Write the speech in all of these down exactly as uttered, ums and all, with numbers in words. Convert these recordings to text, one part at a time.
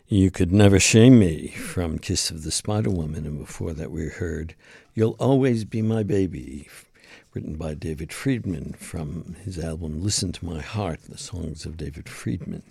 You Could Never Shame Me from Kiss of the Spider Woman, and before that we heard You'll Always Be My Baby, written by David Friedman from his album Listen to My Heart, the songs of David Friedman.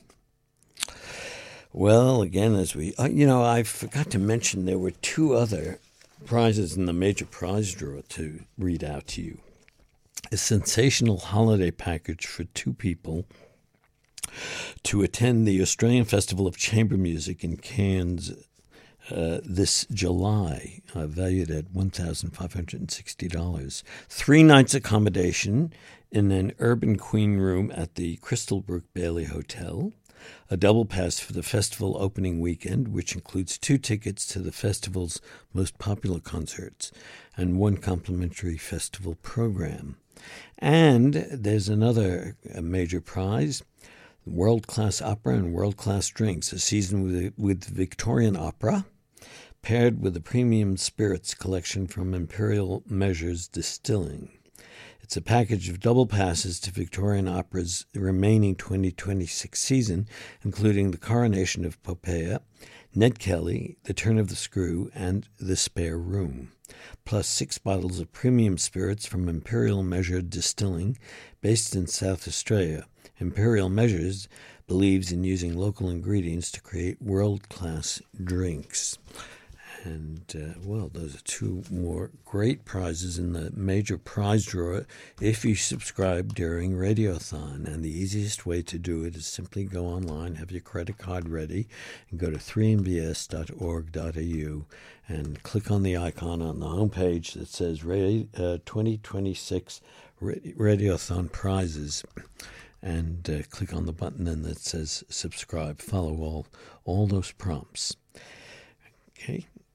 Well, again, as we, uh, you know, I forgot to mention there were two other prizes in the major prize draw to read out to you. A sensational holiday package for two people to attend the Australian Festival of Chamber Music in Cairns uh, this July, uh, valued at one thousand five hundred sixty dollars. Three nights accommodation in an urban queen room at the Crystalbrook Bailey Hotel. A double pass for the festival opening weekend, which includes two tickets to the festival's most popular concerts and one complimentary festival program. And there's another major prize, world-class opera and world-class drinks, a season with, with Victorian opera, paired with a premium spirits collection from Imperial Measures Distilling. It's a package of double passes to Victorian Opera's remaining twenty twenty-six season, including the Coronation of Popea, Ned Kelly, The Turn of the Screw, and The Spare Room, plus six bottles of premium spirits from Imperial Measure Distilling, based in South Australia. Imperial Measures believes in using local ingredients to create world-class drinks. And, uh, well, those are two more great prizes in the major prize draw if you subscribe during Radiothon. And the easiest way to do it is simply go online, have your credit card ready, and go to three m b s dot org dot a u and click on the icon on the homepage that says uh, twenty twenty-six Radiothon Prizes. And uh, click on the button then that says subscribe. Follow all, all those prompts. Okay.